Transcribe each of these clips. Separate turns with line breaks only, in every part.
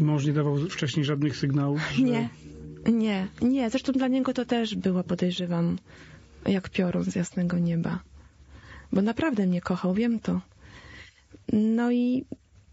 mąż nie dawał wcześniej żadnych sygnałów? Że...
Nie. Zresztą dla niego to też było, podejrzewam, jak piorun z jasnego nieba. Bo naprawdę mnie kochał, wiem to. No i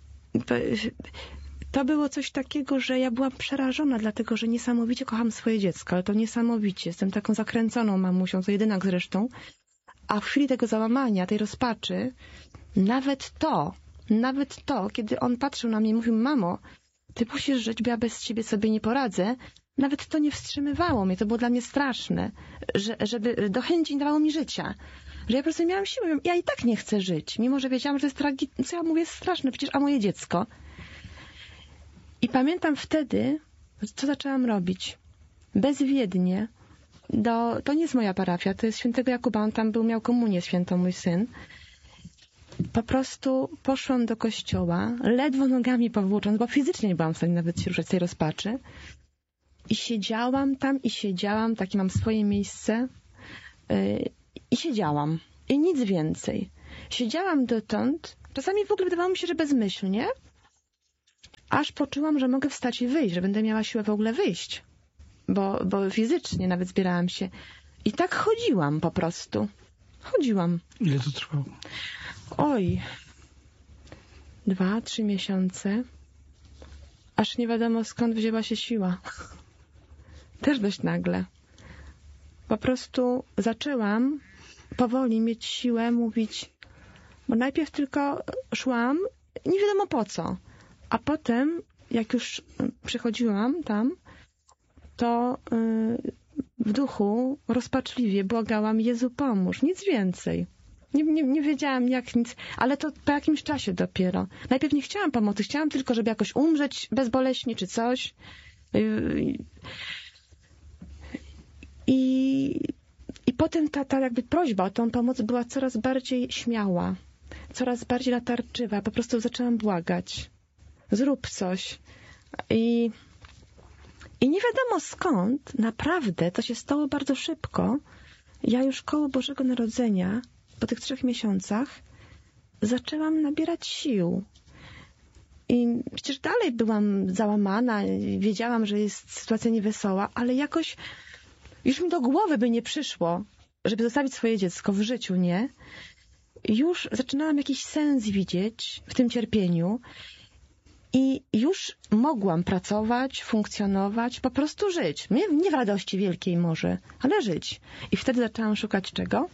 to było coś takiego, że ja byłam przerażona, dlatego że niesamowicie kocham swoje dziecko, ale to niesamowicie. Jestem taką zakręconą mamusią, to jedynak zresztą. A w chwili tego załamania, tej rozpaczy, nawet to, kiedy on patrzył na mnie i mówił: mamo, ty musisz żyć, bo ja bez ciebie sobie nie poradzę, nawet to nie wstrzymywało mnie, to było dla mnie straszne, żeby do chęci nie dawało mi życia. Że ja po prostu miałam siłę, ja i tak nie chcę żyć, mimo że wiedziałam, że to jest tragiczne, co ja mówię, jest straszne, przecież a moje dziecko. I pamiętam wtedy, co zaczęłam robić. Bezwiednie, to nie jest moja parafia, to jest Świętego Jakuba, on tam miał komunię świętą, mój syn. Po prostu poszłam do kościoła, ledwo nogami powłócząc, bo fizycznie nie byłam w stanie nawet się ruszać z tej rozpaczy. I siedziałam tam, takie mam swoje miejsce. I siedziałam. I nic więcej. Siedziałam dotąd, czasami w ogóle wydawało mi się, że bezmyślnie, aż poczułam, że mogę wstać i wyjść, że będę miała siłę w ogóle wyjść. Bo fizycznie nawet zbierałam się. I tak chodziłam po prostu. Chodziłam.
Ile to trwało?
2-3 miesiące. Aż nie wiadomo skąd wzięła się siła. Też dość nagle. Po prostu zaczęłam powoli mieć siłę mówić, bo najpierw tylko szłam, nie wiadomo po co. A potem, jak już przychodziłam tam, to w duchu rozpaczliwie błagałam: Jezu, pomóż, nic więcej. Nie wiedziałam jak nic, ale to po jakimś czasie dopiero. Najpierw nie chciałam pomocy, chciałam tylko, żeby jakoś umrzeć bezboleśnie czy coś. I potem ta jakby prośba o tą pomoc była coraz bardziej śmiała, coraz bardziej natarczywa. Po prostu zaczęłam błagać: zrób coś. I nie wiadomo skąd, naprawdę, to się stało bardzo szybko. Ja już koło Bożego Narodzenia, po tych 3 miesiącach, zaczęłam nabierać sił. I przecież dalej byłam załamana, wiedziałam, że jest sytuacja niewesoła, ale jakoś już mi do głowy by nie przyszło, żeby zostawić swoje dziecko, w życiu nie. Już zaczynałam jakiś sens widzieć w tym cierpieniu i już mogłam pracować, funkcjonować, po prostu żyć. Nie w radości wielkiej może, ale żyć. I wtedy zaczęłam szukać czego?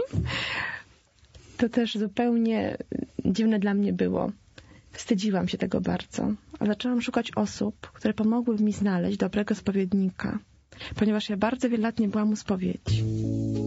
To też zupełnie dziwne dla mnie było. Wstydziłam się tego bardzo. A zaczęłam szukać osób, które pomogły mi znaleźć dobrego spowiednika. Ponieważ ja bardzo wiele lat nie byłam u spowiedzi.